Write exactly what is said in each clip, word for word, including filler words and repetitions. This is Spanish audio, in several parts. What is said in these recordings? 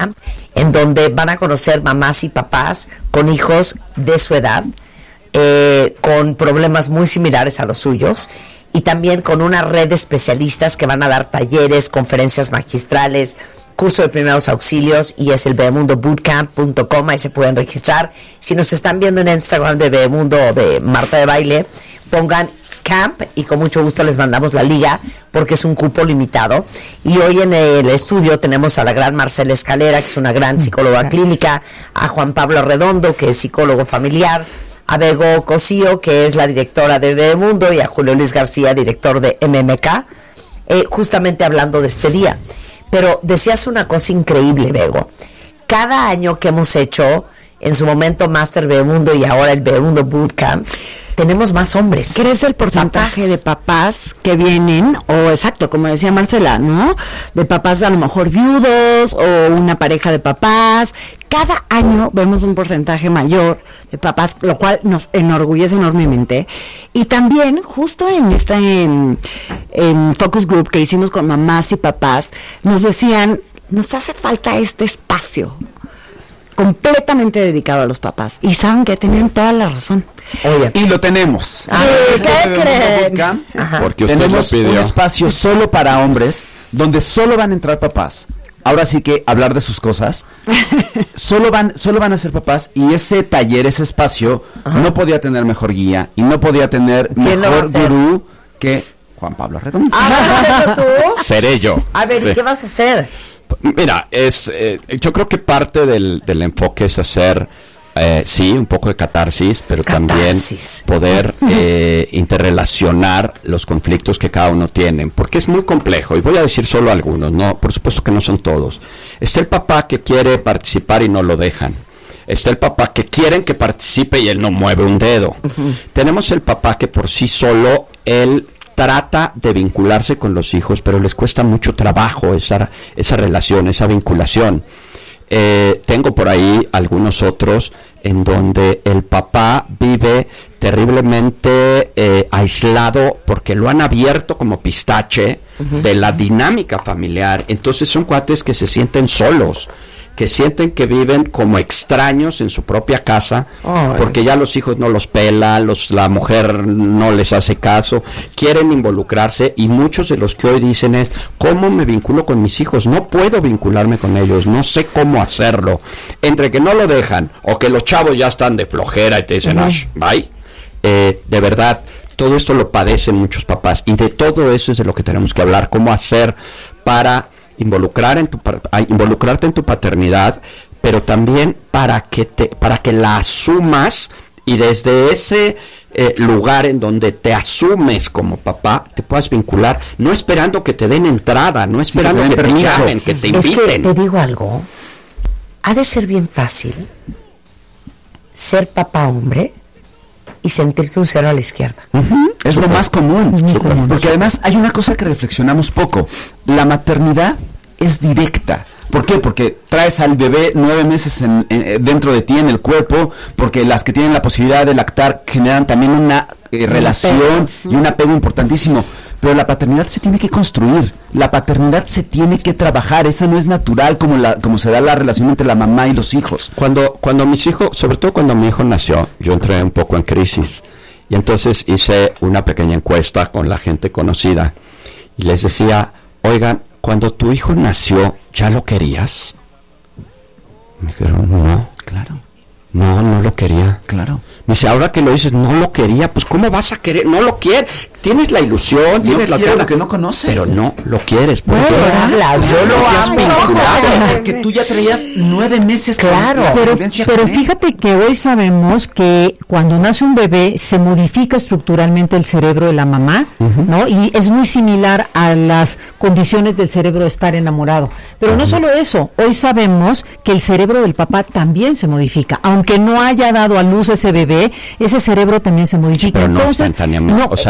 Bootcamp, en donde van a conocer mamás y papás con hijos de su edad, eh, con problemas muy similares a los suyos, y también con una red de especialistas que van a dar talleres, conferencias magistrales, curso de primeros auxilios, y es el bebemundo bootcamp punto com, ahí se pueden registrar. Si nos están viendo en Instagram de Bebemundo o de Marta de Baile, pongan camp y con mucho gusto les mandamos la liga, porque es un cupo limitado. Y hoy en el estudio tenemos a la gran Marcela Escalera, que es una gran psicóloga Gracias. clínica, a Juan Pablo Arredondo, que es psicólogo familiar, a Bego Cosío, que es la directora de Bebemundo, y a Julio Luis García, director de M M K, eh, justamente hablando de este día. Pero decías una cosa increíble, Bego. Cada año que hemos hecho, en su momento Master Bebemundo y ahora el Bebemundo Bootcamp, tenemos más hombres. Crece el porcentaje papás. de papás que vienen, o exacto, como decía Marcela, ¿no? De papás a lo mejor viudos, o una pareja de papás. Cada año vemos un porcentaje mayor de papás, lo cual nos enorgullece enormemente. Y también, justo en esta en, en Focus Group que hicimos con mamás y papás, nos decían, nos hace falta este espacio completamente dedicado a los papás. Y saben que tenían toda la razón. Oye, y lo tenemos. Ah, ¿Qué creen? Porque tenemos un espacio solo para hombres, donde solo van a entrar papás. Ahora sí que hablar de sus cosas. Solo van, solo van a ser papás, y ese taller, ese espacio, Ajá. no podía tener mejor guía y no podía tener mejor gurú que Juan Pablo Arredondo. Ah, ¿tú? Seré yo. A ver, ¿y qué vas a hacer? Mira, es, eh, yo creo que parte del, del enfoque es hacer, eh, sí, un poco de catarsis, pero catarsis. también poder eh, interrelacionar los conflictos que cada uno tiene, porque es muy complejo, y voy a decir solo algunos, no, por supuesto que no son todos. Está el papá que quiere participar y no lo dejan. Está el papá que quieren que participe y él no mueve un dedo. Uh-huh. Tenemos el papá que por sí solo, él trata de vincularse con los hijos, pero les cuesta mucho trabajo esa, esa relación, esa vinculación. Eh, tengo por ahí algunos otros en donde el papá vive terriblemente eh, aislado, porque lo han abierto como pistache uh-huh. de la dinámica familiar. Entonces son cuates que se sienten solos, que sienten que viven como extraños en su propia casa, oh, porque ya los hijos no los pelan, los, la mujer no les hace caso, quieren involucrarse, y muchos de los que hoy dicen es, ¿cómo me vinculo con mis hijos? No puedo vincularme con ellos, no sé cómo hacerlo. Entre que no lo dejan, o que los chavos ya están de flojera y te dicen, uh-huh. bye, eh, de verdad, todo esto lo padecen muchos papás, y de todo eso es de lo que tenemos que hablar, cómo hacer para involucrar en tu involucrarte en tu paternidad, pero también para que te para que la asumas, y desde ese eh, lugar en donde te asumes como papá te puedas vincular, no esperando que te den entrada, no esperando sí, que, que te llamen, que te inviten. Es que te digo algo, ha de ser bien fácil ser papá hombre y sentirte un cero a la izquierda. Uh-huh. Es Super. lo más común, Super. porque además hay una cosa que reflexionamos poco: la maternidad es directa. ¿Por qué? Porque traes al bebé nueve meses en, en, dentro de ti, en el cuerpo, porque las que tienen la posibilidad de lactar generan también una eh, relación sí. y un apego importantísimo. Pero la paternidad se tiene que construir, la paternidad se tiene que trabajar, esa no es natural como la como se da la relación entre la mamá y los hijos. Cuando cuando mis hijos, sobre todo cuando mi hijo nació, yo entré un poco en crisis, y entonces hice una pequeña encuesta con la gente conocida, y les decía, oigan, cuando tu hijo nació, ¿ya lo querías? Me dijeron, no, claro. No, no lo quería. Claro. Me dice, ahora que lo dices, no lo quería, pues ¿cómo vas a querer? No lo quieres. Tienes la ilusión, no tienes la ganas, que no conoces. Pero no lo quieres. Bueno, hablas, yo lo amo. Porque tú ya traías nueve meses. Claro. Pero, pero fíjate que hoy sabemos que cuando nace un bebé se modifica estructuralmente el cerebro de la mamá, uh-huh. ¿no? Y es muy similar a las condiciones del cerebro de estar enamorado. Pero uh-huh. no solo eso, hoy sabemos que el cerebro del papá también se modifica. Aunque no haya dado a luz ese bebé, ese cerebro también se modifica. Pero no Entonces, instantáneamente. No, o sea, no es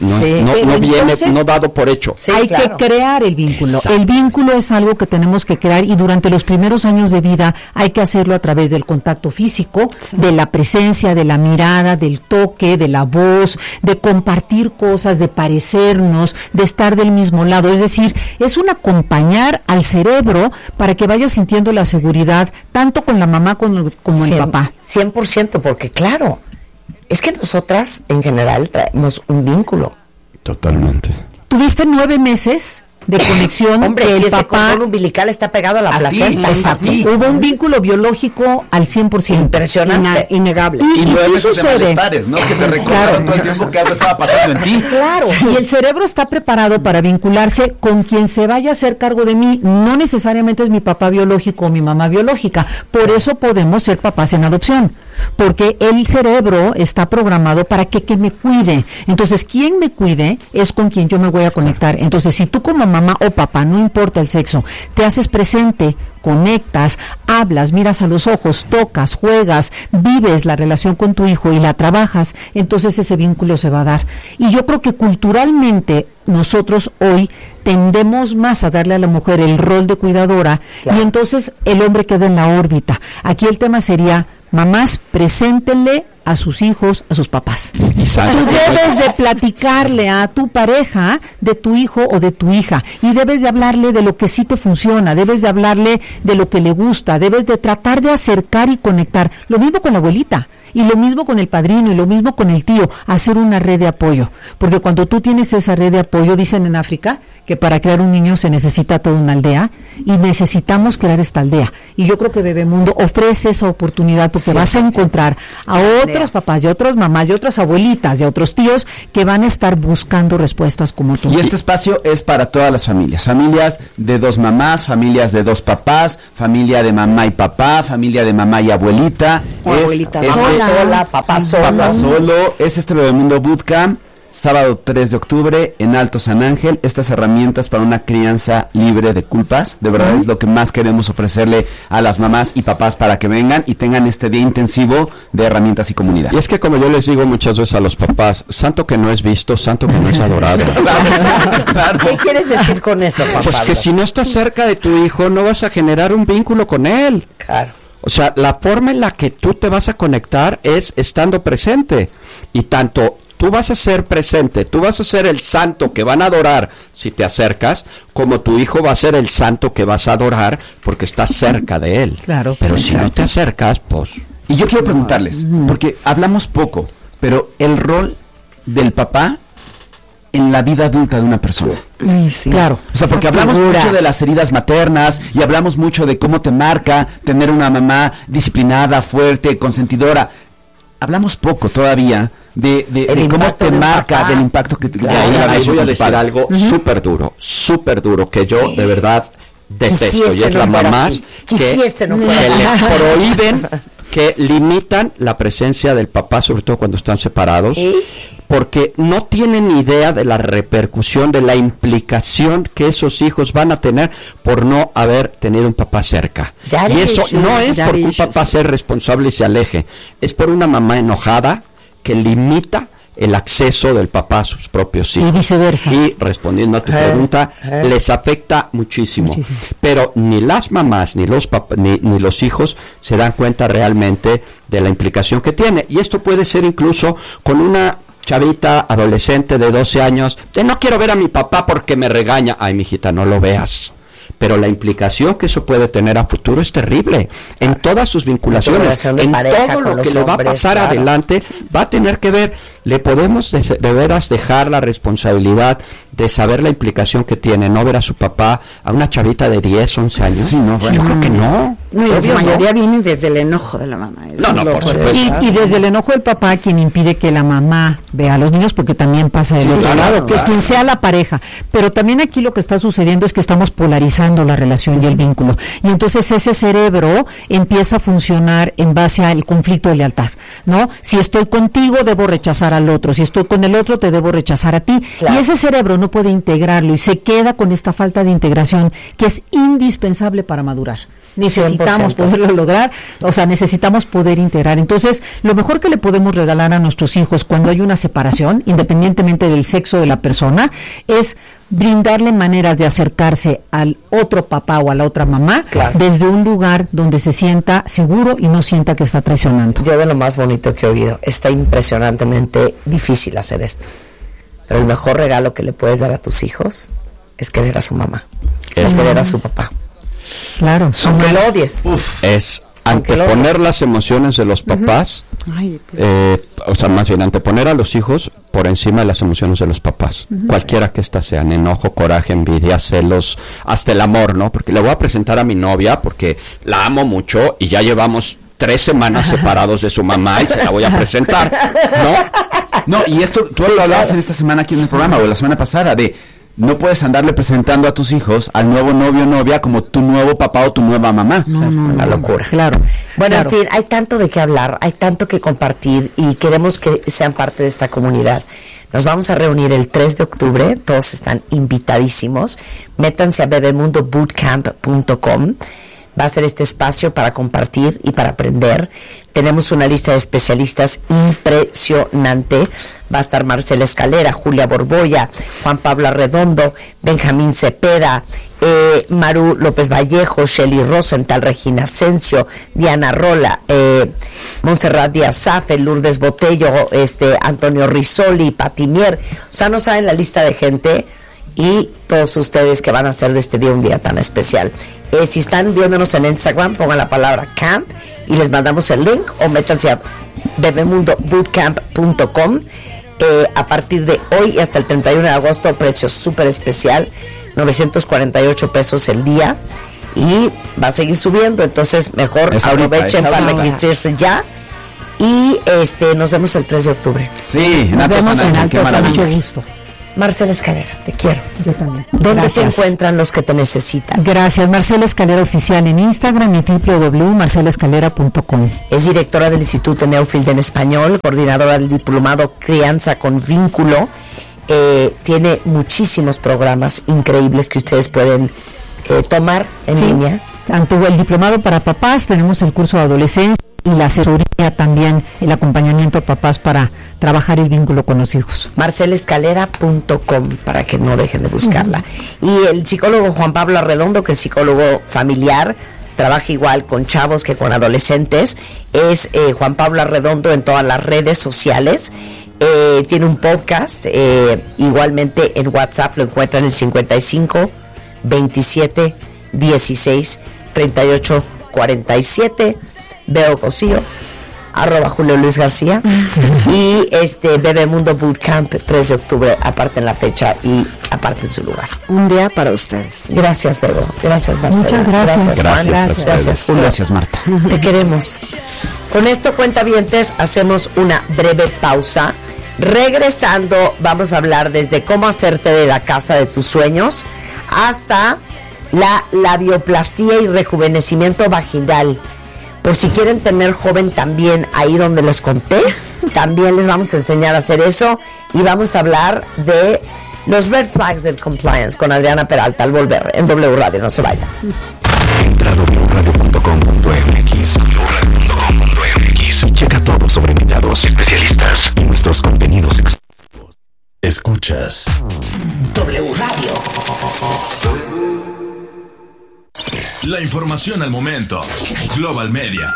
no, sí. no, no viene, Entonces, no dado por hecho. Sí, hay claro. que crear el vínculo. Exacto. El vínculo es algo que tenemos que crear y durante los primeros años de vida hay que hacerlo a través del contacto físico, sí. de la presencia, de la mirada, del toque, de la voz, de compartir cosas, de parecernos, de estar del mismo lado. Es decir, es un acompañar al cerebro para que vaya sintiendo la seguridad tanto con la mamá como, como el papá. cien por ciento, porque claro, es que nosotras en general traemos un vínculo. Totalmente. Tuviste nueve meses de conexión. Hombre, que si el ese papá, cordón umbilical está pegado a la a placenta. ti, exacto. Hubo un vínculo biológico al cien por ciento. Impresionante. Ina, innegable. Y, y, y sí sí sucede. De ¿no? Que te recordaron claro. todo el tiempo que algo estaba pasando en ti. Claro, y el cerebro está preparado para vincularse con quien se vaya a hacer cargo de mí. No necesariamente es mi papá biológico o mi mamá biológica. Por eso podemos ser papás en adopción. Porque el cerebro está programado para que, que me cuide. Entonces, quien me cuide es con quien yo me voy a conectar. Entonces, si tú como mamá o papá, no importa el sexo, te haces presente, conectas, hablas, miras a los ojos, tocas, juegas, vives la relación con tu hijo y la trabajas, entonces ese vínculo se va a dar. Y yo creo que culturalmente nosotros hoy tendemos más a darle a la mujer el rol de cuidadora, claro. y entonces el hombre queda en la órbita. Aquí el tema sería: mamás, preséntenle a sus hijos, a sus papás. Exacto. Tú debes de platicarle a tu pareja de tu hijo o de tu hija y debes de hablarle de lo que sí te funciona, debes de hablarle de lo que le gusta, debes de tratar de acercar y conectar. Lo mismo con la abuelita. Y lo mismo con el padrino, y lo mismo con el tío, hacer una red de apoyo. Porque cuando tú tienes esa red de apoyo, dicen en África, que para crear un niño se necesita toda una aldea, y necesitamos crear esta aldea. Y yo creo que Bebemundo ofrece esa oportunidad, porque sí, vas a encontrar a otros papás, y a otras mamás, y a otras abuelitas, y a otros tíos, que van a estar buscando respuestas como tú. Y este espacio es para todas las familias, familias de dos mamás, familias de dos papás, familia de mamá y papá, familia de mamá y abuelita. O es, abuelita es, sola, sola, papá solo. Papá solo, es este Bebemundo Bootcamp, sábado tres de octubre en Alto San Ángel. Estas herramientas para una crianza libre de culpas, de verdad uh-huh. es lo que más queremos ofrecerle a las mamás y papás para que vengan y tengan este día intensivo de herramientas y comunidad. Y es que, como yo les digo muchas veces a los papás, santo que no es visto, santo que no es adorado. Claro. ¿Qué quieres decir con eso, papá? Pues que si no estás cerca de tu hijo, no vas a generar un vínculo con él. Claro. O sea, la forma en la que tú te vas a conectar es estando presente. Y tanto tú vas a ser presente, tú vas a ser el santo que van a adorar si te acercas, como tu hijo va a ser el santo que vas a adorar porque estás cerca de él. Claro. Pero si no te acercas, pues... Y yo quiero preguntarles, porque hablamos poco, pero el rol del papá en la vida adulta de una persona. Sí. Claro. O sea, porque hablamos figura. mucho de las heridas maternas y hablamos mucho de cómo te marca tener una mamá disciplinada, fuerte, consentidora. Hablamos poco todavía de, de, de cómo te marca, papá. Del impacto que te claro, ahí, ahí, ahí voy a decir algo uh-huh. súper duro, súper duro, que yo de verdad detesto. Quisiese y es no la mamá que, Quisiese no que le prohíben, que limitan la presencia del papá, sobre todo cuando están separados. ¿Eh? Porque no tienen idea de la repercusión, de la implicación que esos hijos van a tener por no haber tenido un papá cerca. Y eso no es por un papá ser responsable y se aleje, es por una mamá enojada que limita el acceso del papá a sus propios hijos. Y viceversa. Y respondiendo a tu eh, pregunta, eh. les afecta muchísimo. muchísimo. Pero ni las mamás ni los pap- ni, ni los hijos se dan cuenta realmente de la implicación que tiene. Y esto puede ser incluso con una chavita adolescente de doce años, de no quiero ver a mi papá porque me regaña. Ay, mijita, no lo veas. Pero la implicación que eso puede tener a futuro es terrible. En todas sus vinculaciones, en todo lo que le va a pasar claro. adelante, va a tener que ver. Le podemos de, de veras dejar la responsabilidad de saber la implicación que tiene no ver a su papá, a una chavita de diez, once años. Sí, no, bueno. Yo creo que no. No, y la mayoría no. vienen desde el enojo de la mamá. No, no, por supuesto. Y, y desde el enojo del papá, quien impide que la mamá vea a los niños, porque también pasa del sí, otro claro, lado, claro. que quien sea la pareja. Pero también aquí lo que está sucediendo es que estamos polarizando la relación y el vínculo. Y entonces ese cerebro empieza a funcionar en base al conflicto de lealtad, ¿no? Si estoy contigo, debo rechazar al otro. Si estoy con el otro, te debo rechazar a ti. Claro. Y ese cerebro no no puede integrarlo y se queda con esta falta de integración que es indispensable para madurar. Necesitamos poderlo lograr, o sea, necesitamos poder integrar. Entonces, lo mejor que le podemos regalar a nuestros hijos cuando hay una separación, independientemente del sexo de la persona, es brindarle maneras de acercarse al otro papá o a la otra mamá, claro, desde un lugar donde se sienta seguro y no sienta que está traicionando. Yo de lo más bonito que he oído, está impresionantemente difícil hacer esto, pero el mejor regalo que le puedes dar a tus hijos es querer a su mamá, es querer a su papá. Claro, aunque lo odies. Uf, es anteponer las emociones de los papás, uh-huh. Ay, eh, o sea, más bien anteponer a los hijos por encima de las emociones de los papás, uh-huh. cualquiera que éstas sean, enojo, coraje, envidia, celos, hasta el amor, ¿no? Porque le voy a presentar a mi novia porque la amo mucho y ya llevamos tres semanas separados de su mamá y se la voy a presentar, ¿no? No, y esto, tú sí, lo hablabas claro. en esta semana aquí en el programa, o la semana pasada, de no puedes andarle presentando a tus hijos al nuevo novio o novia como tu nuevo papá o tu nueva mamá. No, no, una no, locura. Claro. Bueno, claro. en fin, hay tanto de qué hablar, hay tanto que compartir y queremos que sean parte de esta comunidad. Nos vamos a reunir el tres de octubre, todos están invitadísimos. Métanse a bebemundo bootcamp punto com. Va a ser este espacio para compartir y para aprender. Tenemos una lista de especialistas impresionante. Va a estar Marcela Escalera, Julia Borboya, Juan Pablo Arredondo, Benjamín Cepeda, eh, Maru López Vallejo, Shelly Rosenthal, Regina Asensio, Diana Rola, eh, Montserrat Díaz Safe, Lourdes Botello, este, Antonio Risoli, Patimier. O sea, no saben la lista de gente y todos ustedes que van a hacer de este día un día tan especial. Eh, si están viéndonos en Instagram, pongan la palabra camp y les mandamos el link, o métanse a bebemundo bootcamp punto com. Eh, a partir de hoy y hasta el treinta y uno de agosto, precio súper especial, novecientos cuarenta y ocho pesos el día, y va a seguir subiendo, entonces mejor es aprovechen ahorita, para registrarse ya. Y este nos vemos el tres de octubre. Sí, nos vemos en Alto San, mucho gusto. Marcela Escalera, te quiero. Yo también. ¿Dónde Gracias. Te encuentran los que te necesitan? Gracias. Marcela Escalera Oficial en Instagram y doble u doble u doble u punto marcela escalera punto com. Es directora del Instituto Neufeld en Español, coordinadora del diplomado Crianza con Vínculo. Eh, tiene muchísimos programas increíbles que ustedes pueden eh, tomar en sí. línea. Tanto el diplomado para papás, tenemos el curso de adolescencia y la asesoría también, el acompañamiento a papás para trabajar el vínculo con los hijos. marcela escalera punto com para que no dejen de buscarla. Uh-huh. Y el psicólogo Juan Pablo Arredondo, que es psicólogo familiar, trabaja igual con chavos que con adolescentes, es eh, Juan Pablo Arredondo en todas las redes sociales. Eh, tiene un podcast, eh, igualmente en WhatsApp lo encuentran en el cincuenta y cinco, veintisiete, dieciséis, treinta y ocho, cuarenta y siete. Veo Cosío, arroba Julio Luis García, y este Bebemundo Bootcamp tres de octubre, aparten la fecha y aparten su lugar. Un día para ustedes. Gracias, Bebo. Gracias, Marcela. Muchas gracias. Gracias, gracias, Juan. Gracias, gracias, Julio. Gracias, Marta. Te queremos. Con esto, cuentavientes, hacemos una breve pausa. Regresando, vamos a hablar desde cómo hacerte de la casa de tus sueños hasta la labioplastía y rejuvenecimiento vaginal. Por si quieren tener joven también ahí donde les conté, también les vamos a enseñar a hacer eso, y vamos a hablar de los red flags del compliance con Adriana Peralta al volver en W Radio. No se vayan. Entra a doble u radio punto com punto m x, doble u radio punto com punto m x y checa todo sobre invitados, especialistas y nuestros contenidos exclusivos. Escuchas W Radio. La información al momento. Global Media.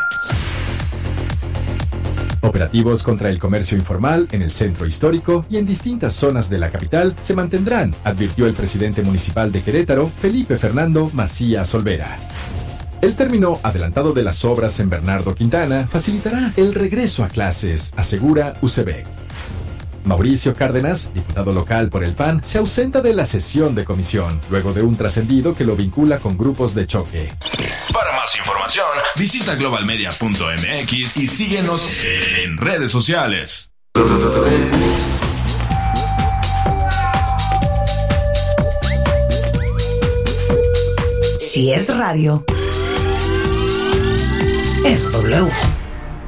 Operativos contra el comercio informal en el centro histórico y en distintas zonas de la capital se mantendrán, advirtió el presidente municipal de Querétaro, Felipe Fernando Macías Olvera. El término adelantado de las obras en Bernardo Quintana facilitará el regreso a clases, asegura U C B. Mauricio Cárdenas, diputado local por el P A N, se ausenta de la sesión de comisión, luego de un trascendido que lo vincula con grupos de choque. Para más información, visita global media punto m x y síguenos en redes sociales. Si es radio, es W.